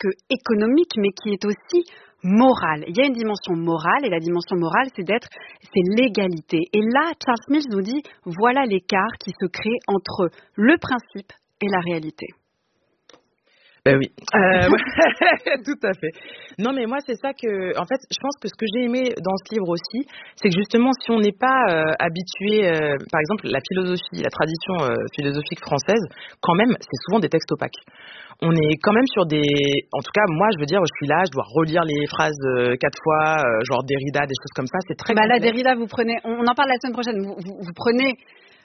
que économique, mais qui est aussi morale. Il y a une dimension morale, et la dimension morale, c'est l'égalité. Et là, Charles Mills nous dit, voilà l'écart qui se crée entre le principe et la réalité. Ben oui, tout à fait. Non, mais moi, c'est ça que, en fait, je pense que ce que j'ai aimé dans ce livre aussi, c'est que justement, si on n'est pas habitué, par exemple, la tradition philosophique française, quand même, c'est souvent des textes opaques. On est quand même sur en tout cas, moi, je veux dire, je suis là, je dois relire les phrases 4 fois, genre Derrida, des choses comme ça, c'est très complexe. Là, Derrida, vous prenez, on en parle la semaine prochaine, vous prenez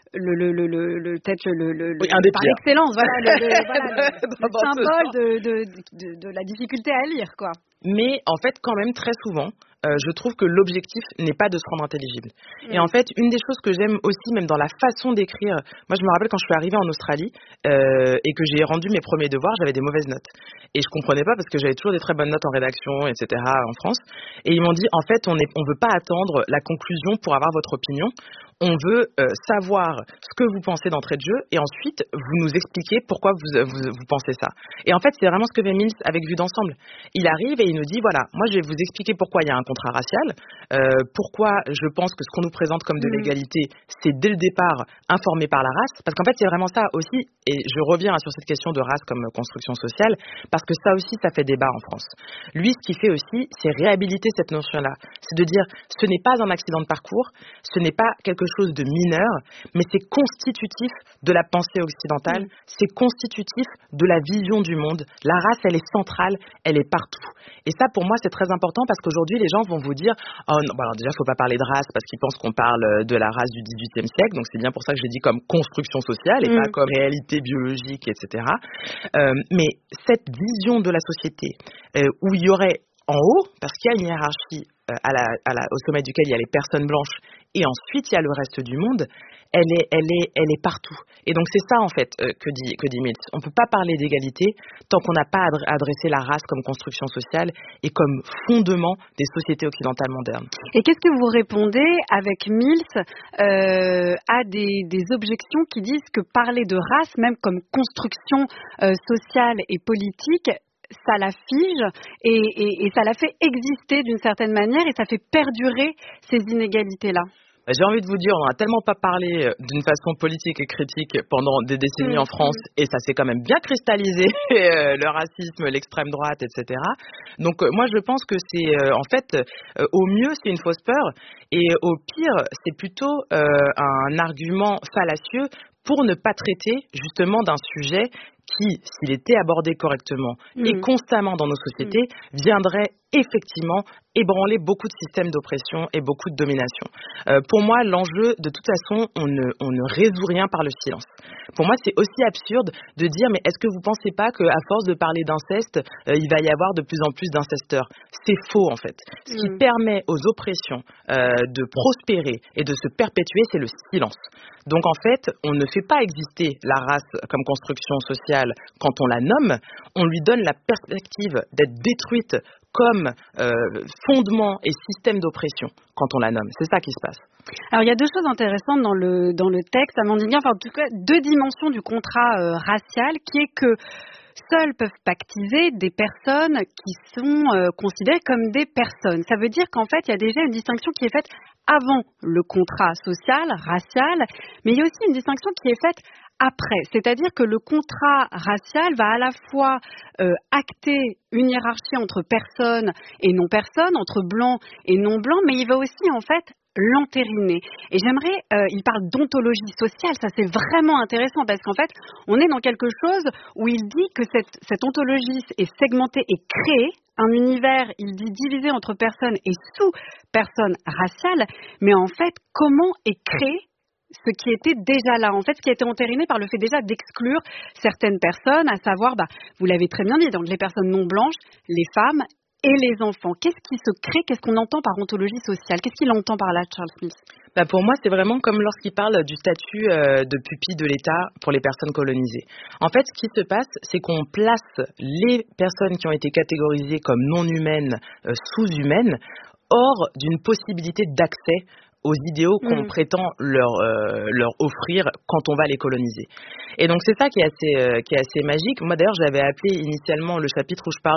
par excellence, voilà, le symbole de la difficulté à lire, quoi. Mais en fait, quand même, très souvent, je trouve que l'objectif n'est pas de se rendre intelligible. Et en fait, une des choses que j'aime aussi, même dans la façon d'écrire, moi je me rappelle quand je suis arrivée en Australie et que j'ai rendu mes premiers devoirs, j'avais des mauvaises notes. Et je comprenais pas parce que j'avais toujours des très bonnes notes en rédaction, etc. en France. Et ils m'ont dit, en fait, on veut pas attendre la conclusion pour avoir votre opinion. On veut savoir ce que vous pensez d'entrée de jeu et ensuite vous nous expliquez pourquoi vous pensez ça. Et en fait, c'est vraiment ce que fait Mills avec Vue d'ensemble. Il arrive et il nous dit, voilà, moi je vais vous expliquer pourquoi il y a un contrat racial, pourquoi je pense que ce qu'on nous présente comme de l'égalité, c'est dès le départ informé par la race, parce qu'en fait c'est vraiment ça aussi, et je reviens sur cette question de race comme construction sociale, parce que ça aussi ça fait débat en France. Lui, ce qu'il fait aussi, c'est réhabiliter cette notion-là, c'est de dire, ce n'est pas un accident de parcours, ce n'est pas quelque chose de mineur, mais c'est constitutif de la pensée occidentale, c'est constitutif de la vision du monde. La race, elle est centrale, elle est partout. Et ça, pour moi, c'est très important parce qu'aujourd'hui, les gens vont vous dire, oh non, alors déjà, faut pas parler de race parce qu'ils pensent qu'on parle de la race du XVIIIe siècle, donc c'est bien pour ça que je l'ai dit comme construction sociale et pas comme réalité biologique, etc. Mais cette vision de la société où il y aurait en haut, parce qu'il y a une hiérarchie au sommet duquel il y a les personnes blanches et ensuite il y a le reste du monde, elle est partout. Et donc c'est ça en fait que dit Mills. On ne peut pas parler d'égalité tant qu'on n'a pas adressé la race comme construction sociale et comme fondement des sociétés occidentales modernes. Et qu'est-ce que vous répondez avec Mills à des objections qui disent que parler de race, même comme construction sociale et politique, ça la fige et ça la fait exister d'une certaine manière et ça fait perdurer ces inégalités-là? J'ai envie de vous dire, on n'a tellement pas parlé d'une façon politique et critique pendant des décennies en France et ça s'est quand même bien cristallisé, le racisme, l'extrême droite, etc. Donc moi je pense que c'est en fait au mieux c'est une fausse peur et au pire c'est plutôt un argument fallacieux pour ne pas traiter justement d'un sujet qui, s'il était abordé correctement et constamment dans nos sociétés, viendrait effectivement ébranler beaucoup de systèmes d'oppression et beaucoup de domination. Pour moi, l'enjeu, de toute façon, on ne résout rien par le silence. Pour moi, c'est aussi absurde de dire, mais est-ce que vous ne pensez pas qu'à force de parler d'inceste, il va y avoir de plus en plus d'incesteurs? C'est faux, en fait. Ce qui permet aux oppressions de prospérer et de se perpétuer, c'est le silence. Donc, en fait, on ne fait pas exister la race comme construction sociale quand on la nomme, on lui donne la perspective d'être détruite comme fondement et système d'oppression quand on la nomme. C'est ça qui se passe. Alors, il y a deux choses intéressantes dans le texte, Amandine Guin, enfin, en tout cas, deux dimensions du contrat racial, qui est que seuls peuvent pactiser des personnes qui sont considérées comme des personnes. Ça veut dire qu'en fait, il y a déjà une distinction qui est faite avant le contrat social, racial, mais il y a aussi une distinction qui est faite après. C'est-à-dire que le contrat racial va à la fois acter une hiérarchie entre personnes et non-personnes, entre blancs et non-blancs, mais il va aussi en fait l'entériner. Et j'aimerais, il parle d'ontologie sociale, ça c'est vraiment intéressant parce qu'en fait, on est dans quelque chose où il dit que cette ontologie est segmentée et créée, un univers, il dit divisé entre personnes et sous-personnes raciales, mais en fait, comment est créé ce qui était déjà là, en fait, ce qui a été entériné par le fait déjà d'exclure certaines personnes, à savoir, vous l'avez très bien dit, donc les personnes non blanches, les femmes et les enfants. Qu'est-ce qui se crée, qu'est-ce qu'on entend par ontologie sociale? Qu'est-ce qu'il entend par là, Charles Mills? Pour moi, c'est vraiment comme lorsqu'il parle du statut de pupille de l'État pour les personnes colonisées. En fait, ce qui se passe, c'est qu'on place les personnes qui ont été catégorisées comme non humaines, sous-humaines, hors d'une possibilité d'accès aux idéaux qu'on prétend leur offrir quand on va les coloniser. Et donc c'est ça qui est assez magique. Moi d'ailleurs j'avais appelé initialement le chapitre où je parle